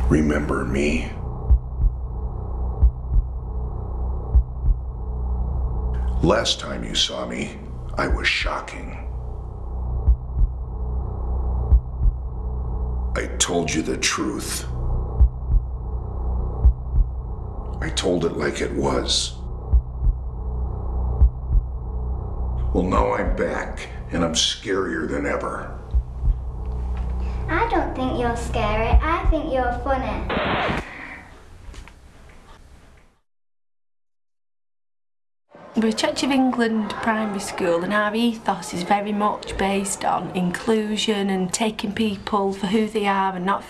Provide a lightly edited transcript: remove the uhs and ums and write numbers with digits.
Remember me? Last time you saw me, I was shocking. I told you the truth. I told it like it was. Well, now I'm back, and I'm scarier than ever. I don't think you're scary. I think you're funny. We're Church of England primary school, and our ethos is very much based on inclusion and taking people for who they are and not